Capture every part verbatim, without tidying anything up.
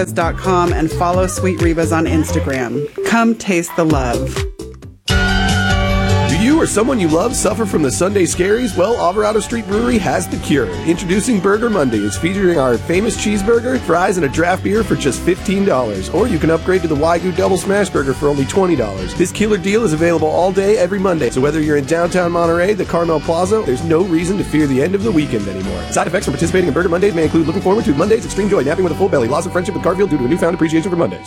rivas dot com and follow Sweet Rivas on Instagram. Come taste the love. Do you or someone you love suffer from the Sunday scaries? Well, Alvarado Street Brewery has the cure. Introducing Burger Mondays, featuring our famous cheeseburger, fries, and a draft beer for just fifteen dollars. Or you can upgrade to the Wagyu Double Smash Burger for only twenty dollars. This killer deal is available all day, every Monday. So whether you're in downtown Monterey, the Carmel Plaza, there's no reason to fear the end of the weekend anymore. Side effects from participating in Burger Mondays may include looking forward to Mondays, extreme joy, napping with a full belly, loss of friendship with Garfield due to a newfound appreciation for Mondays.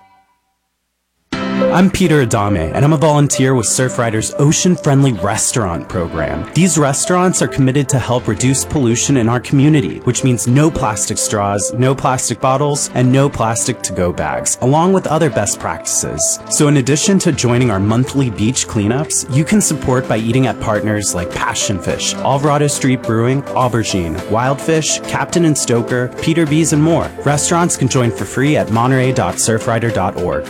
I'm Peter Adame, and I'm a volunteer with Surfrider's Ocean-Friendly Restaurant program. These restaurants are committed to help reduce pollution in our community, which means no plastic straws, no plastic bottles, and no plastic to-go bags, along with other best practices. So in addition to joining our monthly beach cleanups, you can support by eating at partners like Passion Fish, Alvarado Street Brewing, Aubergine, Wildfish, Captain and Stoker, Peter B's, and more. Restaurants can join for free at monterey dot surfrider dot org.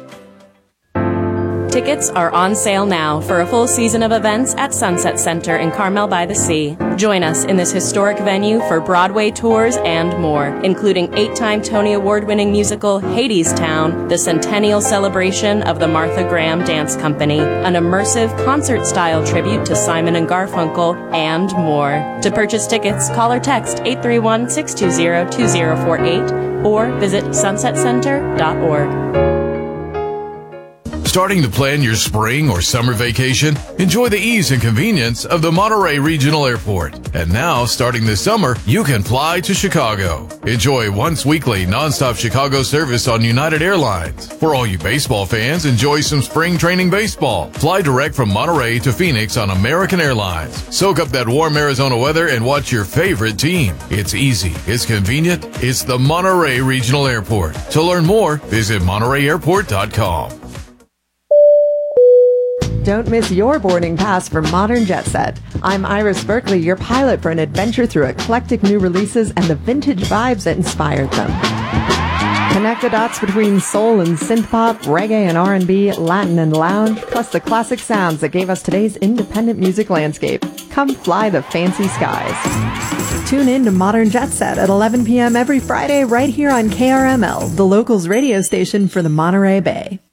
Tickets are on sale now for a full season of events at Sunset Center in Carmel by the Sea. Join us in this historic venue for Broadway tours and more, including eight-time Tony Award-winning musical Hadestown, the centennial celebration of the Martha Graham Dance Company, an immersive concert-style tribute to Simon and Garfunkel, and more. To purchase tickets, call or text eight three one, six two zero, two zero four eight or visit sunset center dot org. Starting to plan your spring or summer vacation? Enjoy the ease and convenience of the Monterey Regional Airport. And now, starting this summer, you can fly to Chicago. Enjoy once weekly nonstop Chicago service on United Airlines. For all you baseball fans, enjoy some spring training baseball. Fly direct from Monterey to Phoenix on American Airlines. Soak up that warm Arizona weather and watch your favorite team. It's easy, it's convenient, it's the Monterey Regional Airport. To learn more, visit monterey airport dot com. Don't miss your boarding pass for Modern Jet Set. I'm Iris Berkeley, your pilot for an adventure through eclectic new releases and the vintage vibes that inspired them. Connect the dots between soul and synth pop, reggae and R and B, Latin and lounge, plus the classic sounds that gave us today's independent music landscape. Come fly the fancy skies. Tune in to Modern Jet Set at eleven p.m. every Friday right here on K R M L, the locals radio station for the Monterey Bay.